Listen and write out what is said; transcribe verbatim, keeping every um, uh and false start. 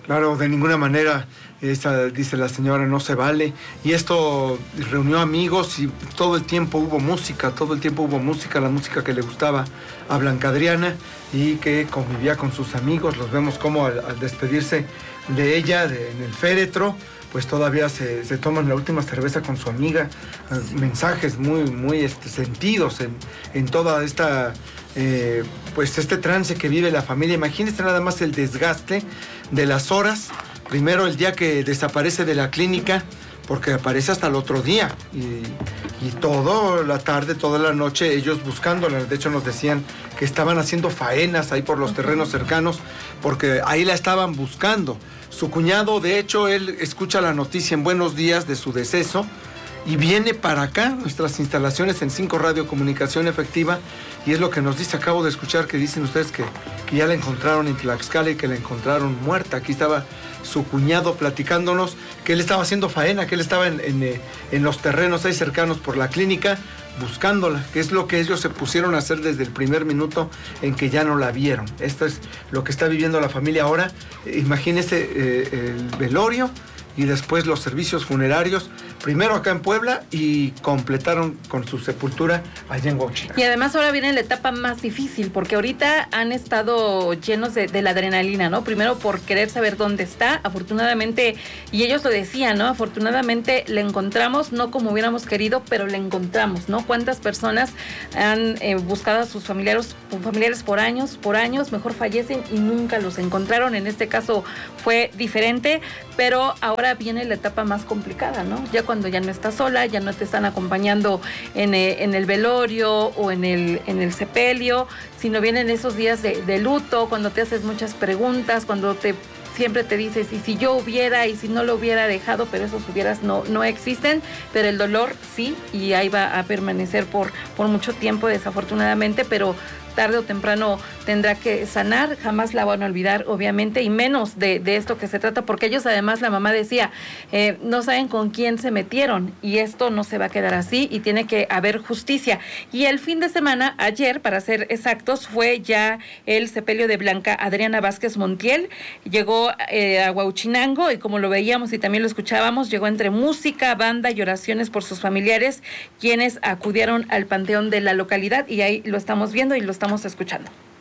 Claro, de ninguna manera, esa, dice la señora, no se vale. Y esto reunió amigos y todo el tiempo hubo música, todo el tiempo hubo música, la música que le gustaba a Blanca Adriana y que convivía con sus amigos. Los vemos como al, al despedirse de ella de, en el féretro, pues todavía se, se toman la última cerveza con su amiga. Mensajes muy, muy este, sentidos en, en toda esta... Eh, pues este trance que vive la familia. Imagínense nada más el desgaste de las horas. Primero el día que desaparece de la clínica, porque aparece hasta el otro día, y, y toda la tarde, toda la noche ellos buscándola. De hecho nos decían que estaban haciendo faenas ahí por los terrenos cercanos, porque ahí la estaban buscando. Su cuñado, de hecho, él escucha la noticia en Buenos Días de su deceso y viene para acá, nuestras instalaciones en cinco Radio Comunicación Efectiva, y es lo que nos dice. Acabo de escuchar que dicen ustedes que, que ya la encontraron en Tlaxcala y que la encontraron muerta. Aquí estaba su cuñado platicándonos que él estaba haciendo faena, que él estaba en, en, en los terrenos ahí cercanos por la clínica buscándola, que es lo que ellos se pusieron a hacer desde el primer minuto en que ya no la vieron. Esto es lo que está viviendo la familia ahora. Imagínense eh, el velorio y después los servicios funerarios, primero acá en Puebla y completaron con su sepultura allá en Huauchinango. Y además ahora viene la etapa más difícil, porque ahorita han estado llenos de, de la adrenalina, ¿no? Primero por querer saber dónde está, afortunadamente, y ellos lo decían, ¿no? Afortunadamente le encontramos, no como hubiéramos querido, pero le encontramos, ¿no? ¿Cuántas personas han eh, buscado a sus familiares, familiares por años, por años, mejor fallecen y nunca los encontraron? En este caso fue diferente, pero ahora viene la etapa más complicada, ¿no? Ya cuando ya no estás sola, ya no te están acompañando en, eh, en el velorio o en el, en el sepelio, sino vienen esos días de, de luto, cuando te haces muchas preguntas, cuando te siempre te dices, y si yo hubiera, y si no lo hubiera dejado, pero esos hubieras no, no existen, pero el dolor sí, y ahí va a permanecer por, por mucho tiempo, desafortunadamente, pero tarde o temprano tendrá que sanar, jamás la van a olvidar, obviamente, y menos de, de esto que se trata, porque ellos además, la mamá decía, eh, no saben con quién se metieron, y esto no se va a quedar así, y tiene que haber justicia. Y el fin de semana, ayer, para ser exactos, fue ya el sepelio de Blanca Adriana Vázquez Montiel, llegó eh, a Huauchinango, y como lo veíamos y también lo escuchábamos, llegó entre música, banda y oraciones por sus familiares, quienes acudieron al panteón de la localidad, y ahí lo estamos viendo y lo estamos escuchando.